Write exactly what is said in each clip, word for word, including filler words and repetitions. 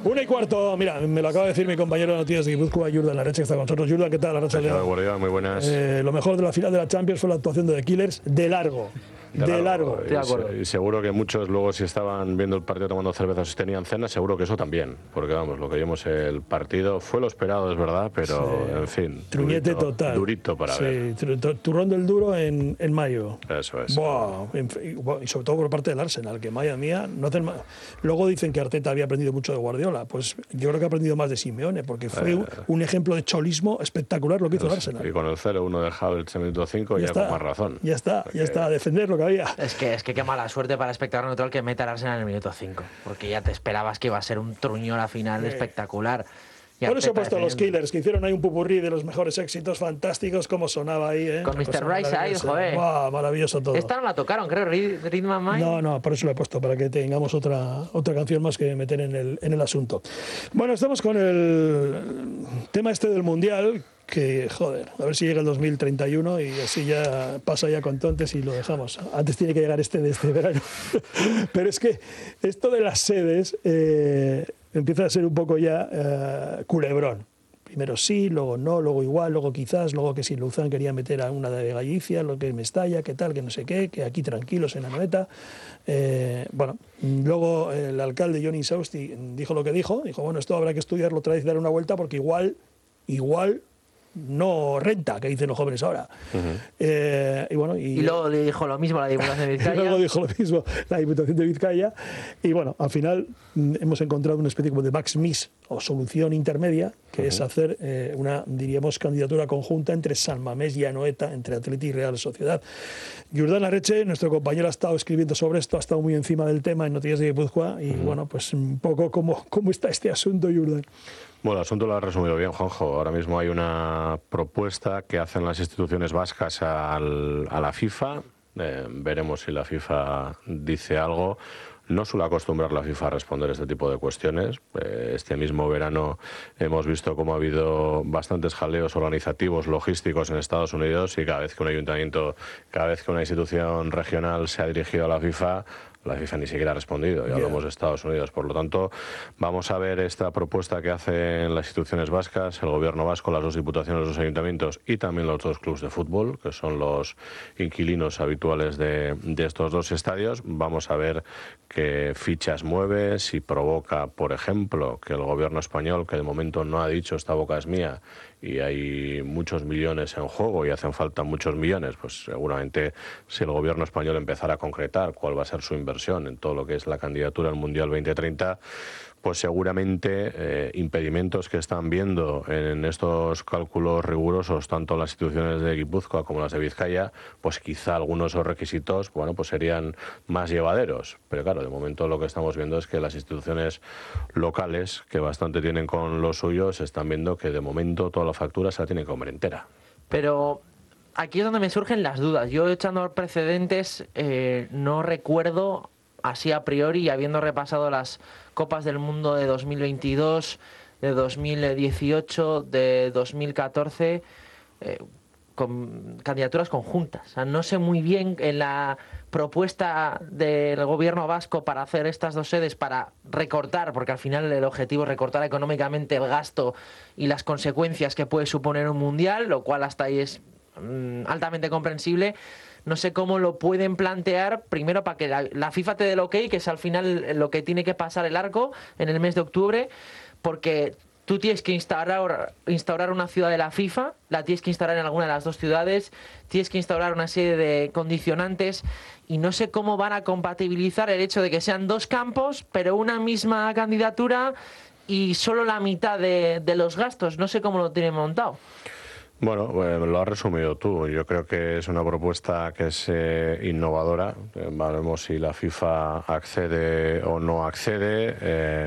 Una y cuarto, mira, me lo acaba de decir mi compañero de noticias de Guipúzcoa, Jurdan Larrache, que está con nosotros. Jurdan, ¿qué tal? Arracha León. Muy buenas. Eh, lo mejor de la final de la Champions fue la actuación de The Killers, de largo. De, de largo. largo. Y, y seguro que muchos luego, si estaban viendo el partido tomando cervezas, si tenían cena, seguro que eso también. Porque vamos, lo que vimos el partido fue lo esperado, es verdad, pero sí. En fin. Truñete durito, total. Durito para sí, ver. Turrón del duro en, en mayo. Eso es. Buah, y sobre todo por parte del Arsenal, que madre mía, no hacen más. Luego dicen que Arteta había aprendido mucho de Guardiola. Pues yo creo que ha aprendido más de Simeone, porque fue eh, un ejemplo de cholismo espectacular lo que hizo el Arsenal. Y con el cero uno de Havertz en el minuto cinco ya, ya con más razón. Ya está, porque... ya está, a defender lo que había. Es que, es que qué mala suerte para el espectador neutral que meta al Arsenal en el minuto cinco, porque ya te esperabas que iba a ser un truño la final sí. espectacular. Y por eso he puesto a los Killers, que hicieron ahí un popurrí de los mejores éxitos fantásticos, como sonaba ahí, ¿eh? Con mister Brightside, joder. Wow, maravilloso todo. Esta no la tocaron, creo, Rhythm and Mind. No, no, por eso lo he puesto, para que tengamos otra, otra canción más que meter en el, en el asunto. Bueno, estamos con el tema este del Mundial, que, joder, a ver si llega el dos mil treinta y uno y así ya pasa ya con tontes y lo dejamos. Antes tiene que llegar este de este verano. Pero es que esto de las sedes eh, empieza a ser un poco ya eh, culebrón. Primero sí, luego no, luego igual, luego quizás, luego que si Luzán quería meter a una de Galicia, lo que Mestalla, que tal, que no sé qué, que aquí tranquilos en Anoeta. Eh, bueno, luego el alcalde Johnny Sausti dijo lo que dijo, dijo, bueno, esto habrá que estudiarlo otra vez y dar una vuelta porque igual, igual... no renta, que dicen los jóvenes ahora. Uh-huh. eh, y bueno, y, y luego le dijo lo mismo la Diputación de Vizcaya. Y luego dijo lo mismo la Diputación de Vizcaya. Y bueno, al final hemos encontrado una especie como de max miss o solución intermedia, que uh-huh. es hacer eh, una, diríamos, candidatura conjunta entre San Mamés y Anoeta, entre Atleti y Real Sociedad. Jurdan Larrache, nuestro compañero, ha estado escribiendo sobre esto, ha estado muy encima del tema en Noticias de Guipúzcoa. Y uh-huh. bueno, pues un poco cómo, cómo está este asunto, Jurdan. Bueno, el asunto lo has resumido bien, Juanjo. Ahora mismo hay una propuesta que hacen las instituciones vascas al, a la FIFA. Eh, veremos si la FIFA dice algo. No suele acostumbrar la FIFA a responder este tipo de cuestiones. Eh, este mismo verano hemos visto cómo ha habido bastantes jaleos organizativos, logísticos en Estados Unidos, y cada vez que un ayuntamiento, cada vez que una institución regional se ha dirigido a la FIFA, la FIFA ni siquiera ha respondido, ya hablamos de Estados Unidos. Por lo tanto, vamos a ver esta propuesta que hacen las instituciones vascas, el gobierno vasco, las dos diputaciones, los ayuntamientos y también los dos clubes de fútbol, que son los inquilinos habituales de, de estos dos estadios. Vamos a ver qué fichas mueve, si provoca, por ejemplo, que el gobierno español, que de momento no ha dicho esta boca es mía, y hay muchos millones en juego y hacen falta muchos millones, pues seguramente si el gobierno español empezara a concretar cuál va a ser su inversión en todo lo que es la candidatura al Mundial veinte treinta, pues seguramente eh, impedimentos que están viendo en estos cálculos rigurosos, tanto las instituciones de Guipúzcoa como las de Vizcaya, pues quizá algunos de esos requisitos, bueno, pues serían más llevaderos. Pero claro, de momento lo que estamos viendo es que las instituciones locales, que bastante tienen con los suyos, están viendo que de momento toda la factura se la tienen que comer entera. Pero aquí es donde me surgen las dudas. Yo, echando precedentes, eh, no recuerdo así a priori, habiendo repasado las Copas del Mundo de dos mil veintidós, de dos mil dieciocho, de dos mil catorce, eh, con candidaturas conjuntas. O sea, no sé muy bien en la propuesta del gobierno vasco para hacer estas dos sedes, para recortar, porque al final el objetivo es recortar económicamente el gasto y las consecuencias que puede suponer un mundial, lo cual hasta ahí es mm, altamente comprensible. No sé cómo lo pueden plantear, primero para que la, la FIFA te dé el ok, que es al final lo que tiene que pasar el arco en el mes de octubre, porque tú tienes que instaurar, instaurar una ciudad de la FIFA, la tienes que instaurar en alguna de las dos ciudades, tienes que instaurar una serie de condicionantes, y no sé cómo van a compatibilizar el hecho de que sean dos campos, pero una misma candidatura y solo la mitad de, de los gastos. No sé cómo lo tienen montado. Bueno, eh, lo has resumido tú. Yo creo que es una propuesta que es eh, innovadora. Eh, veremos si la FIFA accede o no accede. Eh,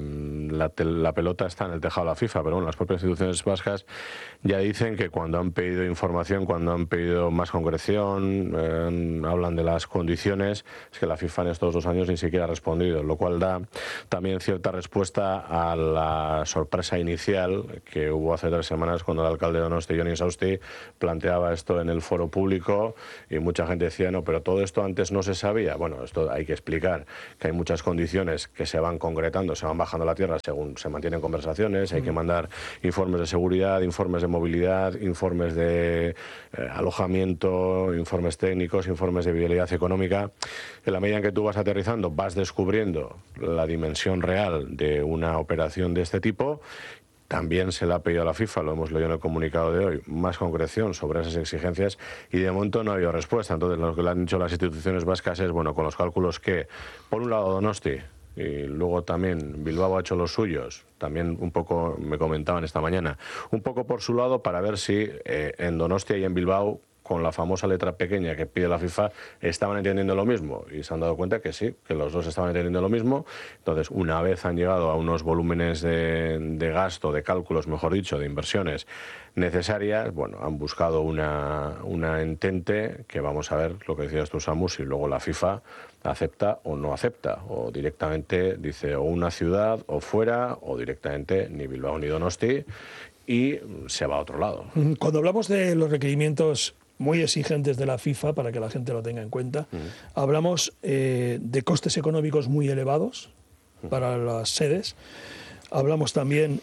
la, la pelota está en el tejado de la FIFA, pero bueno, las propias instituciones vascas ya dicen que cuando han pedido información, cuando han pedido más concreción, eh, hablan de las condiciones, es que la FIFA en estos dos años ni siquiera ha respondido, lo cual da también cierta respuesta a la sorpresa inicial que hubo hace tres semanas cuando el alcalde de Donosti, Jon Insausti, planteaba esto en el foro público y mucha gente decía, no, pero todo esto antes no se sabía. Bueno, esto hay que explicar, que hay muchas condiciones que se van concretando, se van bajando a la tierra según se mantienen conversaciones, hay que mandar informes de seguridad, informes de movilidad, informes de eh, alojamiento, informes técnicos, informes de viabilidad económica. En la medida en que tú vas aterrizando, vas descubriendo la dimensión real de una operación de este tipo. También se le ha pedido a la FIFA, lo hemos leído en el comunicado de hoy, más concreción sobre esas exigencias y de momento no ha habido respuesta. Entonces lo que le han dicho las instituciones vascas es, bueno, con los cálculos que, por un lado Donosti, y luego también Bilbao ha hecho los suyos, también un poco me comentaban esta mañana, un poco por su lado para ver si eh, en Donostia y en Bilbao, con la famosa letra pequeña que pide la FIFA, estaban entendiendo lo mismo y se han dado cuenta que sí, que los dos estaban entendiendo lo mismo. Entonces, una vez han llegado a unos volúmenes de, de gasto, de cálculos, mejor dicho, de inversiones necesarias, bueno, han buscado una, una entente que vamos a ver lo que decías tú, Samu, si luego la FIFA acepta o no acepta, o directamente dice o una ciudad o fuera, o directamente ni Bilbao ni Donosti, y se va a otro lado. Cuando hablamos de los requerimientos muy exigentes de la FIFA, para que la gente lo tenga en cuenta, uh-huh. hablamos eh, de costes económicos muy elevados uh-huh. para las sedes. Hablamos también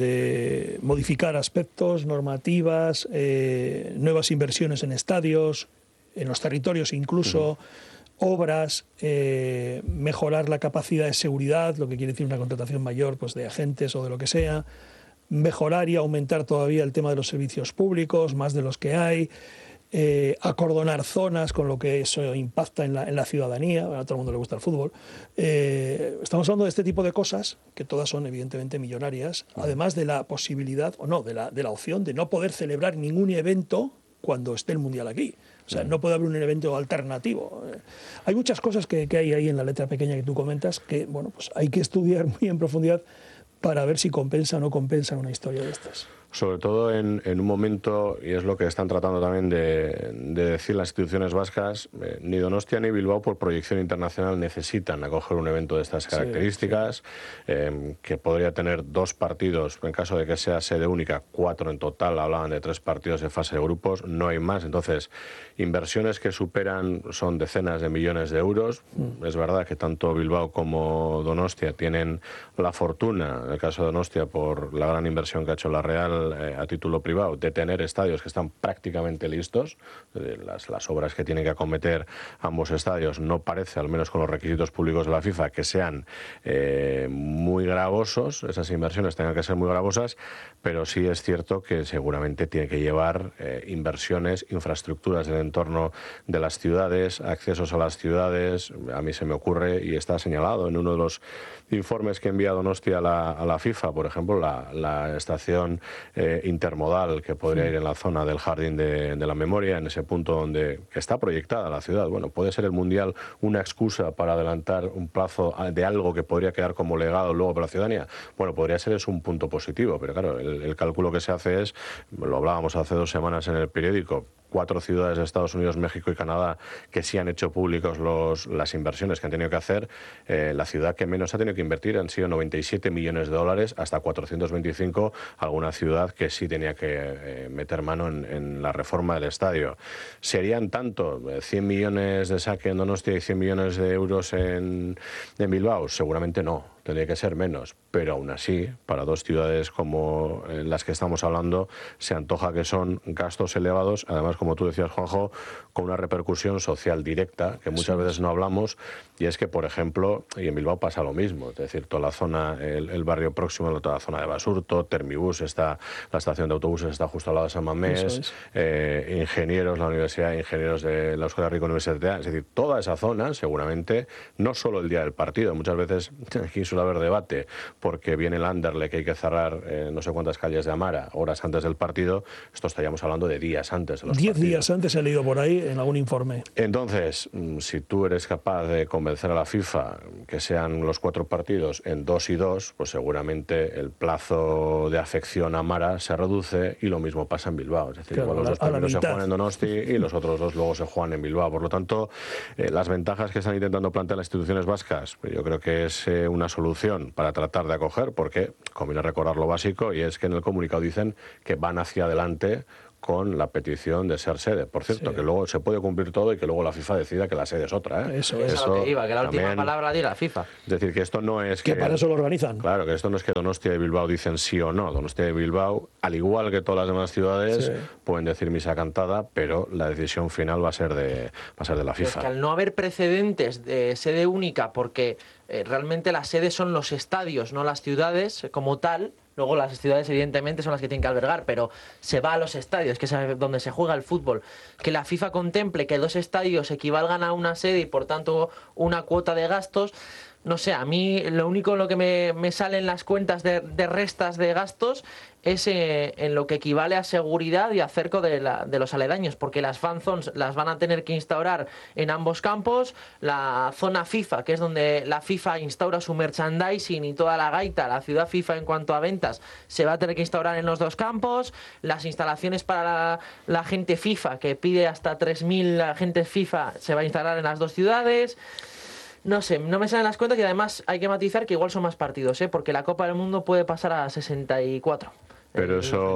de modificar aspectos, normativas, eh, nuevas inversiones en estadios, en los territorios incluso, uh-huh. obras, eh, mejorar la capacidad de seguridad, lo que quiere decir una contratación mayor pues, de agentes o de lo que sea, mejorar y aumentar todavía el tema de los servicios públicos, más de los que hay, eh, acordonar zonas, con lo que eso impacta en la, en la ciudadanía. A todo el mundo le gusta el fútbol. Eh, estamos hablando de este tipo de cosas, que todas son evidentemente millonarias, además de la posibilidad, o no, de la, de la opción de no poder celebrar ningún evento cuando esté el Mundial aquí. O sea, no puede haber un evento alternativo. Eh, hay muchas cosas que, que hay ahí en la letra pequeña que tú comentas que, bueno, pues hay que estudiar muy en profundidad para ver si compensa o no compensa una historia de estas. Sobre todo en, en un momento, y es lo que están tratando también de, de decir las instituciones vascas, eh, ni Donostia ni Bilbao por proyección internacional necesitan acoger un evento de estas características, sí, sí. Eh, que podría tener dos partidos, en caso de que sea sede única, cuatro en total, hablaban de tres partidos de fase de grupos, no hay más. Entonces, inversiones que superan son decenas de millones de euros. Mm. Es verdad que tanto Bilbao como Donostia tienen la fortuna, en el caso de Donostia, por la gran inversión que ha hecho la Real a título privado, de tener estadios que están prácticamente listos. Las, las obras que tienen que acometer ambos estadios no parece, al menos con los requisitos públicos de la FIFA, que sean eh, muy gravosos, esas inversiones tengan que ser muy gravosas, pero sí es cierto que seguramente tiene que llevar eh, inversiones, infraestructuras del entorno de las ciudades, accesos a las ciudades. A mí se me ocurre, y está señalado en uno de los informes que envía Donostia a la, a la FIFA, por ejemplo, la, la estación Eh, intermodal que podría ir en la zona del Jardín de, de la Memoria, en ese punto donde está proyectada la ciudad. Bueno, puede ser el Mundial una excusa para adelantar un plazo de algo que podría quedar como legado luego para la ciudadanía. Bueno, podría ser eso un punto positivo, pero claro, el, el cálculo que se hace es, lo hablábamos hace dos semanas en el periódico, cuatro ciudades de Estados Unidos, México y Canadá que sí han hecho públicos los, las inversiones que han tenido que hacer. Eh, la ciudad que menos ha tenido que invertir han sido noventa y siete millones de dólares, hasta cuatrocientos veinticinco, alguna ciudad que sí tenía que eh, meter mano en, en la reforma del estadio. ¿Serían tanto eh, cien millones de saque en Donostia y cien millones de euros en, en Bilbao? Seguramente no. Tendría que ser menos, pero aún así, para dos ciudades como las que estamos hablando, se antoja que son gastos elevados, además, como tú decías, Juanjo, con una repercusión social directa, que muchas sí. veces no hablamos, y es que, por ejemplo, y en Bilbao pasa lo mismo, es decir, toda la zona, el, el barrio próximo, toda la zona de Basurto, Termibus, está, la estación de autobuses está justo al lado de San Mamés, es. eh, ingenieros, la Universidad de Ingenieros de la Euskal Herriko Universidad, es decir, toda esa zona, seguramente, no solo el día del partido, muchas veces aquí suele haber debate porque viene el Anderlecht que hay que cerrar eh, no sé cuántas calles de Amara horas antes del partido. Esto estaríamos hablando de días antes de los Diez partidos. días antes he leído por ahí en algún informe. Entonces, si tú eres capaz de convencer convencer a la FIFA que sean los cuatro partidos en dos y dos, pues seguramente el plazo de afección a Mara se reduce y lo mismo pasa en Bilbao. Es decir, claro, igual los a la, dos primeros se mitad. juegan en Donosti y los otros dos luego se juegan en Bilbao. Por lo tanto, eh, las ventajas que están intentando plantear las instituciones vascas, yo creo que es eh, una solución para tratar de acoger, porque conviene recordar lo básico, y es que en el comunicado dicen que van hacia adelante con la petición de ser sede. Por cierto, sí. que luego se puede cumplir todo y que luego la FIFA decida que la sede es otra. ¿eh? Eso es. es. Eso que iba, que la también, última palabra la diga la FIFA. Es decir, que esto no es que... Que para eso lo organizan. Claro, que esto no es que Donostia y Bilbao dicen sí o no. Donostia y Bilbao, al igual que todas las demás ciudades, sí. pueden decir misa cantada, pero la decisión final va a ser de, va a ser de la FIFA. Es que al no haber precedentes de sede única, porque eh, realmente las sedes son los estadios, no las ciudades como tal. Luego las ciudades evidentemente son las que tienen que albergar, pero se va a los estadios, que es donde se juega el fútbol. Que la FIFA contemple que dos estadios equivalgan a una sede y por tanto una cuota de gastos, no sé, a mí lo único en lo que me, me salen las cuentas de, de restas de gastos es eh, en lo que equivale a seguridad y a cerco de, la, de los aledaños, porque las fan zones las van a tener que instaurar en ambos campos. La zona FIFA, que es donde la FIFA instaura su merchandising y toda la gaita, la ciudad FIFA en cuanto a ventas, se va a tener que instaurar en los dos campos. Las instalaciones para la, la gente FIFA, que pide hasta tres mil agentes FIFA, se va a instalar en las dos ciudades. No sé, no me salen las cuentas, y además hay que matizar que igual son más partidos, ¿eh? Porque la Copa del Mundo puede pasar a sesenta y cuatro. Pero eso